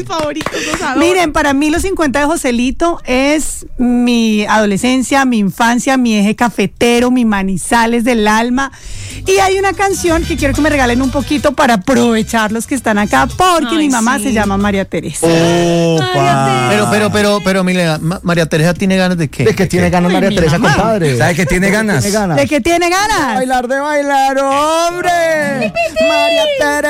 mis favoritos, los adoro. Miren, para mí los 50 de Joselito es mi adolescencia, mi infancia, mi eje cafetero, mi Manizales del alma. Y hay una canción que quiero que me regalen un poquito para aprovechar los que están acá, porque mi mamá se llama María Teresa. Pero, Milena, María Teresa tiene ganas de qué? ¿De qué tiene ganas María Teresa, compadre? ¿Sabe qué tiene ganas? ¿De qué tiene ganas? De bailar, hombre. María Teresa.